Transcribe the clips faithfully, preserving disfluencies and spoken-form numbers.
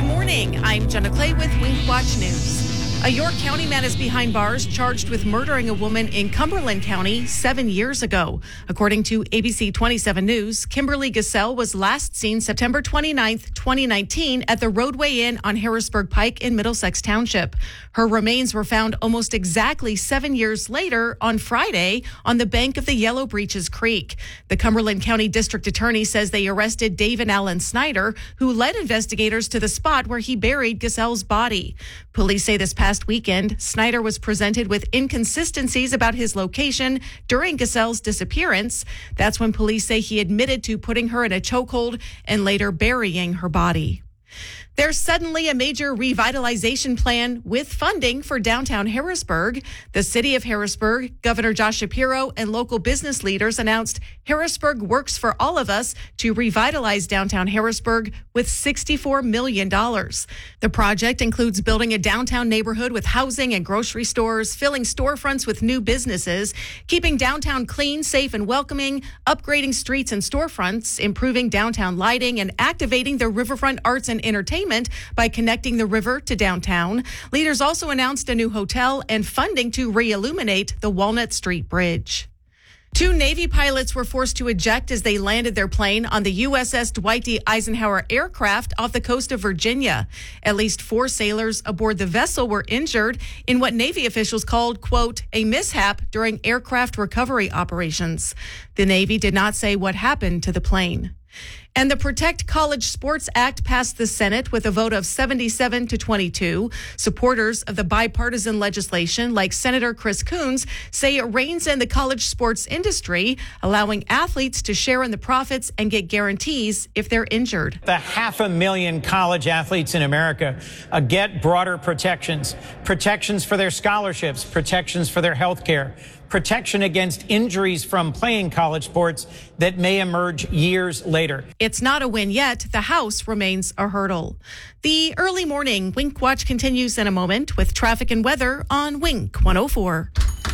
Good morning. I'm Jenna Clay with Wink Watch News. A York County man is behind bars charged with murdering a woman in Cumberland County seven years ago. According to A B C twenty-seven News, Kimberly Gassell was last seen September twenty-ninth, twenty nineteen at the Roadway Inn on Harrisburg Pike in Middlesex Township. Her remains were found almost exactly seven years later on Friday on the bank of the Yellow Breeches Creek. The Cumberland County District Attorney says they arrested David Allen Snyder, who led investigators to the spot where he buried Gassell's body. Police say this past weekend, Snyder was presented with inconsistencies about his location during Gassell's disappearance. That's when police say he admitted to putting her in a chokehold and later burying her body. There's suddenly a major revitalization plan with funding for downtown Harrisburg. The city of Harrisburg, Governor Josh Shapiro, and local business leaders announced Harrisburg Works for All of Us to revitalize downtown Harrisburg with sixty-four million dollars. The project includes building a downtown neighborhood with housing and grocery stores, filling storefronts with new businesses, keeping downtown clean, safe, and welcoming, upgrading streets and storefronts, improving downtown lighting, and activating the riverfront arts and entertainment by connecting the river to downtown. Leaders also announced a new hotel and funding to re-illuminate the Walnut Street Bridge. Two Navy pilots were forced to eject as they landed their plane on the U S S Dwight D. Eisenhower aircraft off the coast of Virginia. At least four sailors aboard the vessel were injured in what Navy officials called, quote, a mishap during aircraft recovery operations. The Navy did not say what happened to the plane. And the Protect College Sports Act passed the Senate with a vote of seventy-seven to twenty-two. Supporters of the bipartisan legislation, like Senator Chris Coons, say it reins in the college sports industry, allowing athletes to share in the profits and get guarantees if they're injured. The half a million college athletes in America uh, get broader protections, protections for their scholarships, protections for their health care, protection against injuries from playing college sports that may emerge years later. It's not a win yet. The House remains a hurdle. The early morning Wink Watch continues in a moment with traffic and weather on Wink one oh four.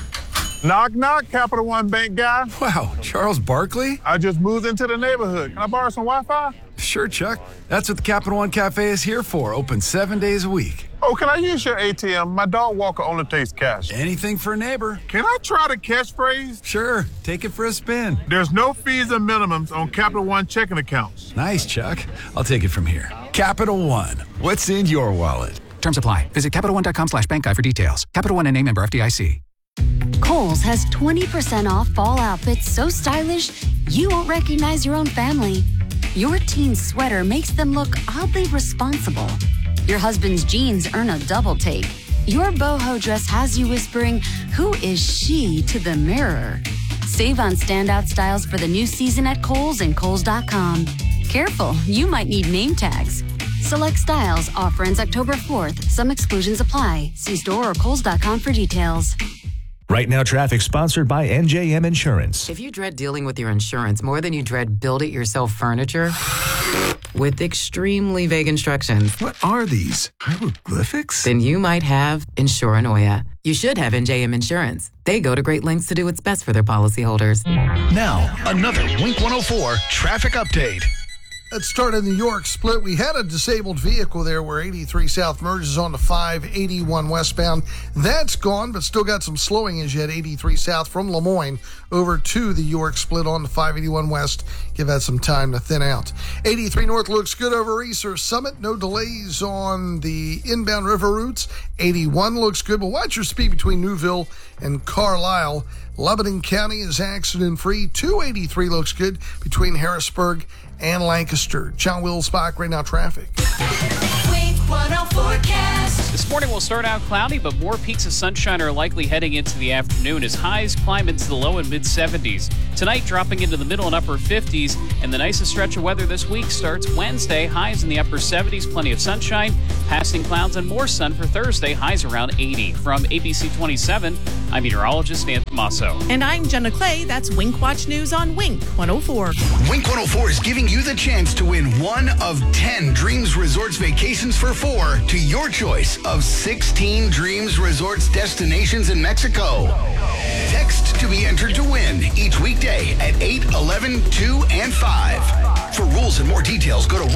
Knock, knock, Capital One Bank guy. Wow, Charles Barkley? I just moved into the neighborhood. Can I borrow some Wi-Fi? Sure, Chuck. That's what the Capital One Cafe is here for. Open seven days a week. Oh, can I use your A T M? My dog walker only takes cash. Anything for a neighbor. Can I try the catchphrase? Sure, take it for a spin. There's no fees and minimums on Capital One checking accounts. Nice, Chuck. I'll take it from here. Capital One. What's in your wallet? Terms apply. Visit Capital One dot com slash bank guide for details. Capital One and name member F D I C. Kohl's has twenty percent off fall outfits so stylish you won't recognize your own family. Your teen's sweater makes them look oddly responsible. Your husband's jeans earn a double take. Your boho dress has you whispering, "Who is she?" to the mirror. Save on standout styles for the new season at Kohl's and Kohl's dot com. Careful, you might need name tags. Select styles. Offer ends October fourth. Some exclusions apply. See store or Kohl's dot com for details. Right Now Traffic, sponsored by N J M Insurance. If you dread dealing with your insurance more than you dread build-it-yourself furniture with extremely vague instructions, What are these? Hieroglyphics? then you might have Insuranoia. You should have N J M Insurance. They go to great lengths to do what's best for their policyholders. Now, another Wink one oh four traffic update. Let's start in the York split. We had a disabled vehicle there where eighty-three South merges onto five eighty-one westbound. That's gone, but still got some slowing as you head eighty-three South from Lemoyne over to the York split onto five eighty-one West. Give that some time to thin out. eighty-three North looks good over Reser Summit. No delays on the inbound river routes. eighty-one looks good, but watch your speed between Newville and Carlisle. Lebanon County is accident-free. two eighty-three looks good between Harrisburg and Lancaster. John Wills-Bach, Right Now Traffic. Wink one oh forecast. This morning will start out cloudy, but more peaks of sunshine are likely heading into the afternoon as highs climb into the low and mid seventies. Tonight dropping into the middle and upper fifties, and the nicest stretch of weather this week starts Wednesday. Highs in the upper seventies, plenty of sunshine, passing clouds and more sun for Thursday. Highs around eighty. From A B C twenty-seven, I'm meteorologist Dan Tomaso. And I'm Jenna Clay. That's Wink Watch News on Wink one oh four. Wink one oh four is giving you the chance to win one of ten Dreams Resorts vacations for four to your choice of sixteen Dreams Resorts destinations in Mexico. Text to be entered to win each weekday at eight, eleven, two, and five. For rules and more details, go to